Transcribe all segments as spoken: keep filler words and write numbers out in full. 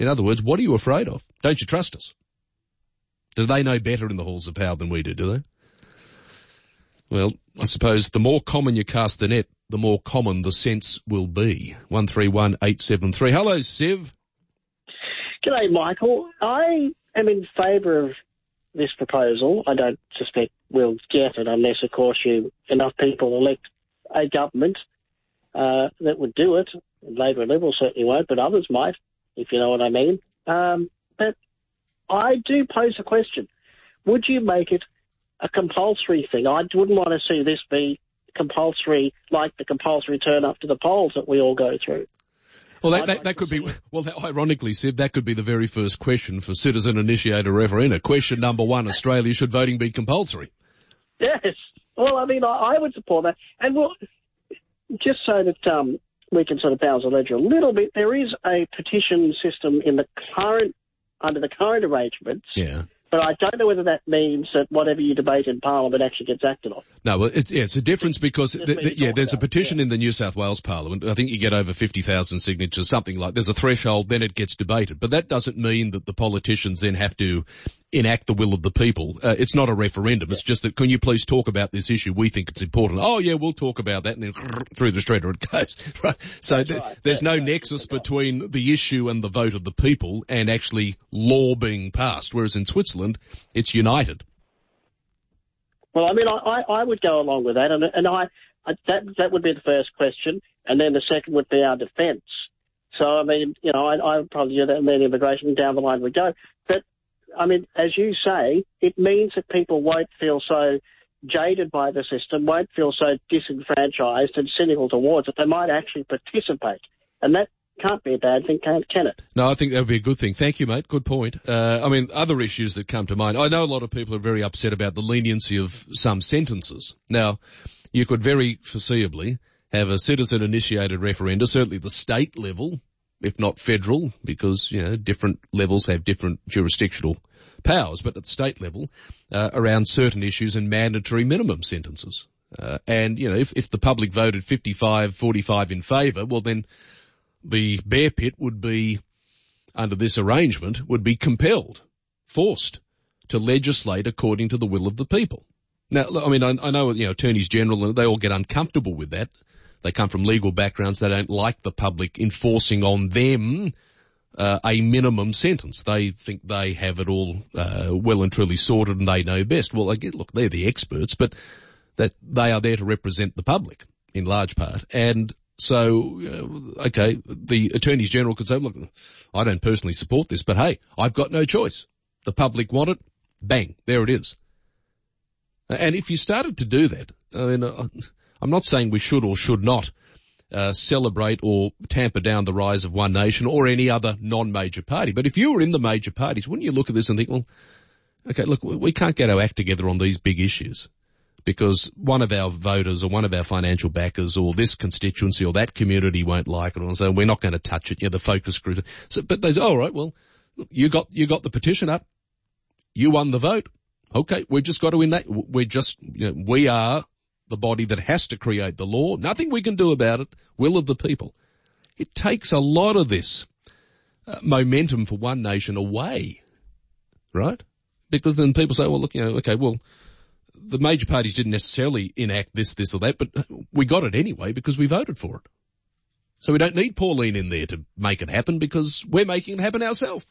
In other words, what are you afraid of? Don't you trust us? Do they know better in the halls of power than we do, do they? Well, I suppose the more common you cast the net, the more common the sense will be. one three one eight seven three. Hello, Siv. G'day, Michael. I am in favour of this proposal. I don't suspect we'll get it unless, of course, you enough people elect a government uh, that would do it. Labor and Liberal certainly won't, but others might, if you know what I mean. Um, but I do pose a question. Would you make it a compulsory thing? I wouldn't want to see this be compulsory, like the compulsory turn up to the polls that we all go through. Well, that, that, that could be, well, ironically, Siv, that could be the very first question for citizen-initiated referenda. Question number one, Australia, should voting be compulsory? Yes. Well, I mean, I, I would support that. And well, just so that um, we can sort of balance the ledger a little bit, there is a petition system in the current, under the current arrangements. Yeah. But I don't know whether that means that whatever you debate in Parliament actually gets acted on. No, well, it, yeah, it's a difference because, the, the, yeah, there's a petition yeah. in the New South Wales Parliament. I think you get over fifty thousand signatures, something like, there's a threshold, then it gets debated. But that doesn't mean that the politicians then have to enact the will of the people. Uh, it's not a referendum. Yeah. It's just that, can you please talk about this issue? We think it's important. Oh, yeah, we'll talk about that. And then through the shredder it goes. Right. So th- right. there's That's no right. nexus between the issue and the vote of the people and actually law being passed. Whereas in Switzerland, it's united. Well, I mean, I, I would go along with that. And, and I, I that that would be the first question. And then the second would be our defence. So, I mean, you know, I, I would probably do that, and then immigration down the line would go. But I mean, as you say, it means that people won't feel so jaded by the system, won't feel so disenfranchised and cynical towards it. They might actually participate. And that can't be a bad thing, can, can it? No, I think that would be a good thing. Thank you, mate. Good point. Uh, I mean, other issues that come to mind. I know a lot of people are very upset about the leniency of some sentences. Now, you could very foreseeably have a citizen-initiated referenda, certainly the state level, if not federal, because, you know, different levels have different jurisdictional powers, but at the state level, uh, around certain issues and mandatory minimum sentences. Uh, and, you know, if, if the public voted fifty-five forty-five in favour, well then the bear pit would be, under this arrangement, would be compelled, forced to legislate according to the will of the people. Now, I mean, I, I know, you know, attorneys general, they all get uncomfortable with that. They come from legal backgrounds. They don't like the public enforcing on them uh, a minimum sentence. They think they have it all uh, well and truly sorted and they know best. Well, I get, look, they're the experts, but that they are there to represent the public in large part. And so, uh, okay, the attorneys general could say, look, I don't personally support this, but hey, I've got no choice. The public want it. Bang, there it is. And if you started to do that, I mean, uh, I'm not saying we should or should not uh, celebrate or tamper down the rise of One Nation or any other non-major party. But if you were in the major parties, wouldn't you look at this and think, well, okay, look, we can't get our act together on these big issues because one of our voters or one of our financial backers or this constituency or that community won't like it, and so we're not going to touch it. Yeah, the focus group. So, but they say, all right, well, you got you got the petition up, you won the vote. Okay, we've just got to enact. We're just, you know, we are the body that has to create the law. Nothing we can do about it. Will of the people. It takes a lot of this uh, momentum for One Nation away, right? Because then people say, well, look, you know, okay, well, the major parties didn't necessarily enact this, this or that, but we got it anyway because we voted for it. So we don't need Pauline in there to make it happen because we're making it happen ourselves.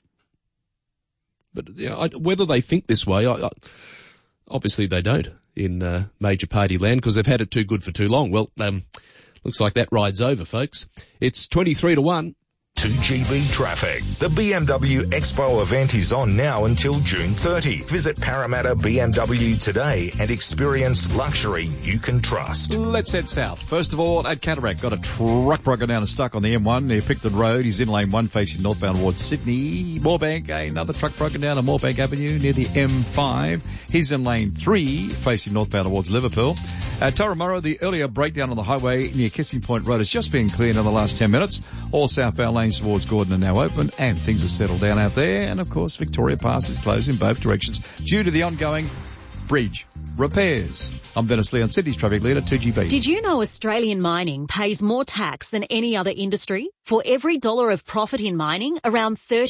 But you know, I, whether they think this way, I, I, obviously they don't in uh, major party land because they've had it too good for too long. Well, um, looks like that ride's over, folks. It's twenty-three to one. two G B traffic. The B M W Expo event is on now until June thirtieth. Visit Parramatta B M W today and experience luxury you can trust. Let's head south. First of all, at Cataract, got a truck broken down and stuck on the M one near Picton Road. He's in lane one facing northbound towards Sydney. Moorebank, another truck broken down on Moorebank Avenue near the M five. He's in lane three facing northbound towards Liverpool. At Torremurra, the earlier breakdown on the highway near Kissing Point Road has just been cleared in the last ten minutes. All southbound lanes towards Gordon are now open and things are settled down out there. And of course, Victoria Pass is closed in both directions due to the ongoing bridge repairs. I'm Dennis Leon, Sydney's traffic leader, two G B. Did you know Australian mining pays more tax than any other industry? For every dollar of profit in mining, around thirty